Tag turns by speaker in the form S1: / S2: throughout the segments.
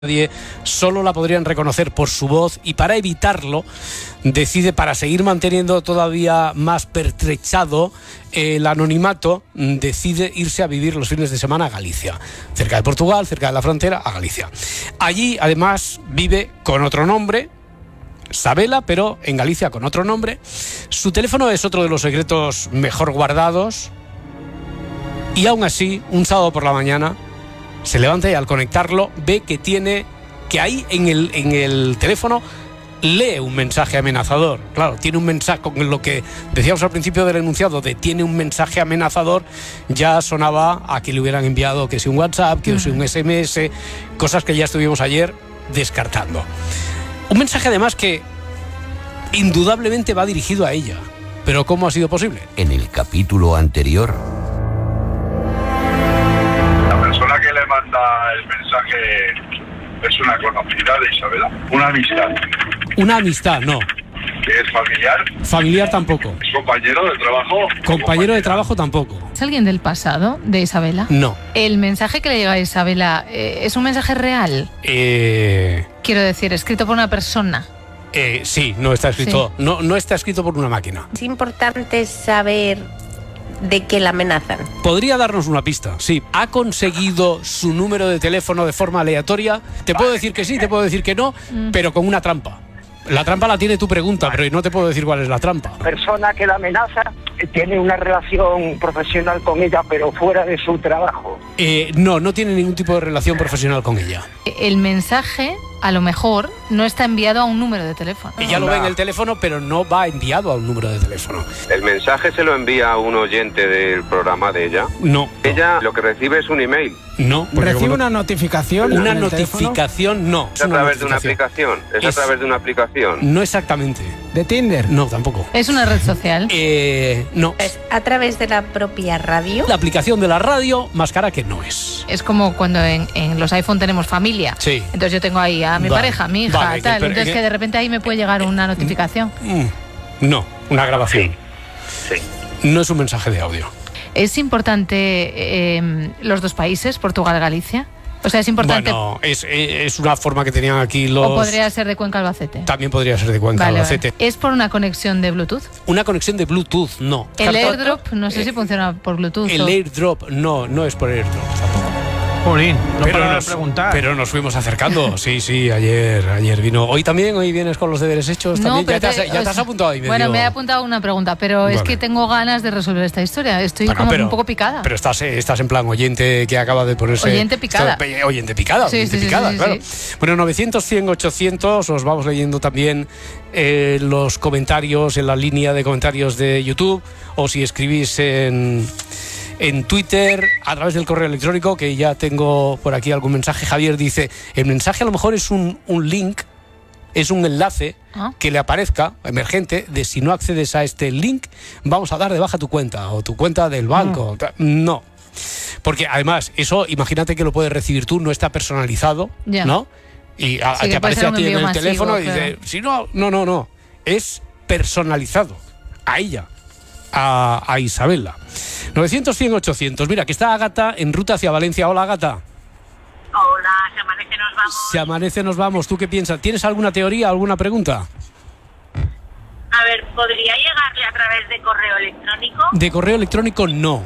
S1: Nadie, solo la podrían reconocer por su voz, y para evitarlo decide, para seguir manteniendo todavía más pertrechado el anonimato, decide irse a vivir los fines de semana a Galicia, cerca de Portugal, cerca de la frontera, a Galicia. Allí además vive con otro nombre, Sabela, pero en Galicia con otro nombre. Su teléfono es otro de los secretos mejor guardados, y aún así, un sábado por la mañana se levanta y al conectarlo ve que ahí en el teléfono lee un mensaje amenazador. Claro, tiene un mensaje, con lo que decíamos al principio del enunciado de tiene un mensaje amenazador, ya sonaba a que le hubieran enviado que si un WhatsApp, que si un SMS, cosas que ya estuvimos ayer descartando. Un mensaje además que indudablemente va dirigido a ella. Pero ¿cómo ha sido posible?
S2: En el capítulo anterior,
S3: que le manda el mensaje es una conocida de Isabela, una amistad.
S1: Una amistad, no.
S3: ¿Que es familiar?
S1: Familiar tampoco.
S3: ¿Es compañero de trabajo?
S1: Compañero de trabajo tampoco.
S4: ¿Es alguien del pasado de Isabela?
S1: No.
S4: ¿El mensaje que le llega a Isabela es un mensaje real? Quiero decir, escrito por una persona.
S1: Sí, no está escrito.
S4: Sí.
S1: No está escrito por una máquina.
S5: Es importante saber de qué la amenazan.
S1: Podría darnos una pista, sí. ¿Ha conseguido su número de teléfono de forma aleatoria? Te puedo decir que sí, te puedo decir que no, pero con una trampa. La trampa la tiene tu pregunta, pero no te puedo decir cuál es la trampa.
S6: La persona que la amenaza tiene una relación profesional con ella, pero fuera de su trabajo.
S1: No tiene ningún tipo de relación profesional con ella.
S4: El mensaje, a lo mejor, no está enviado a un número de teléfono.
S1: Ella lo ve en el teléfono, pero no va enviado a un número de teléfono.
S7: ¿El mensaje se lo envía a un oyente del programa de ella?
S1: No.
S7: Ella lo que recibe es un email.
S1: No.
S8: ¿Recibe una notificación?
S1: Una notificación, no.
S7: ¿Es a través de una aplicación? ¿Es a través de una aplicación?
S1: No exactamente.
S8: ¿De Tinder?
S1: No, tampoco.
S4: ¿Es una red social?
S1: No.
S5: ¿Es a través de la propia radio?
S1: La aplicación de la radio, más cara que no es.
S4: Es como cuando en los iPhone tenemos familia.
S1: Sí.
S4: Entonces yo tengo ahí a mi pareja, a mi hija,
S1: vale,
S4: tal. Entonces que de repente ahí me puede llegar una notificación.
S1: No, una grabación.
S7: Sí.
S1: No es un mensaje de audio.
S4: ¿Es importante los dos países, Portugal y Galicia? O sea, es importante.
S1: Bueno, es una forma que tenían aquí los...
S4: ¿O podría ser de Cuenca Albacete?
S1: También podría ser de Cuenca Albacete.
S4: Vale. ¿Es por una conexión de Bluetooth?
S1: Una conexión de Bluetooth, no.
S4: El AirDrop, no sé si funciona por Bluetooth.
S1: El AirDrop, no es por AirDrop tampoco.
S8: Jolín, preguntar.
S1: Pero nos fuimos acercando. Sí, ayer vino. Hoy vienes con los deberes hechos.
S4: No,
S1: también. Ya te has apuntado ahí.
S4: Bueno, me he apuntado una pregunta, pero es que tengo ganas de resolver esta historia. Estoy un poco picada.
S1: Pero estás en plan oyente que acaba de ponerse...
S4: Oyente picada.
S1: Oyente picada,
S4: sí,
S1: claro. Sí. Bueno, 900, 100, 800. Os vamos leyendo también los comentarios en la línea de comentarios de YouTube, o si escribís en Twitter, a través del correo electrónico, que ya tengo por aquí algún mensaje. Javier dice, el mensaje a lo mejor es un link, es un enlace que le aparezca, emergente, de si no accedes a este link, vamos a dar de baja tu cuenta, o tu cuenta del banco. No. Porque además, eso, imagínate que lo puedes recibir tú, no está personalizado, ¿no? Y te aparece a ti en el teléfono y dice, si no. Es personalizado a ella, a Isabela. 900, 100, 800. Mira, que está Ágata en ruta hacia Valencia. Hola, Ágata.
S9: Hola, se amanece, nos vamos.
S1: Se amanece, nos vamos. ¿Tú qué piensas? ¿Tienes alguna teoría, alguna pregunta?
S9: A ver, ¿podría llegarle a través de correo electrónico?
S1: De correo electrónico, no.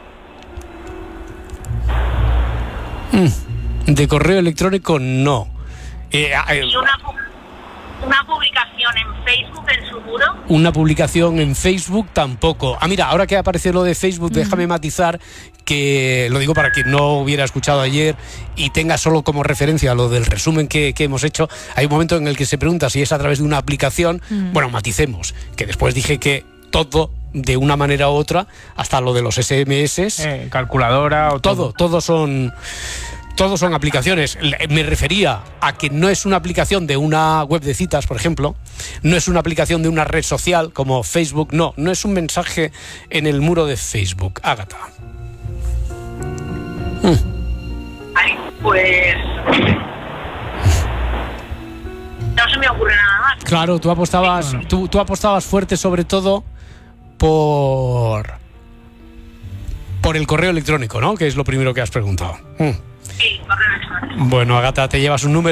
S1: De correo electrónico, no.
S9: ¿Y una publicación en Facebook en su muro?
S1: Una publicación en Facebook tampoco. Mira, ahora que aparece lo de Facebook, déjame matizar que lo digo para quien no hubiera escuchado ayer y tenga solo como referencia lo del resumen que hemos hecho. Hay un momento en el que se pregunta si es a través de una aplicación. Bueno, maticemos, que después dije que todo, de una manera u otra, hasta lo de los SMS,
S8: calculadora o
S1: todos son aplicaciones. Me refería a que no es una aplicación de una web de citas, por ejemplo, no es una aplicación de una red social como Facebook, no es un mensaje en el muro de Facebook. Ágata.
S9: Ay, pues... no se me ocurre nada más.
S1: Claro, tú apostabas fuerte sobre todo por el correo electrónico, ¿no? Que es lo primero que has preguntado.
S9: Sí, correo electrónico.
S1: Bueno, Agata, te llevas un número.